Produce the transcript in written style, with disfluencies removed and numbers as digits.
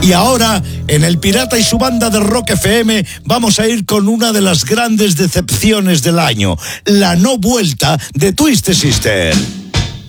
Y ahora, en El Pirata y su banda de Rock FM, vamos a ir con una de las grandes decepciones del año, la no vuelta de Twisted Sister.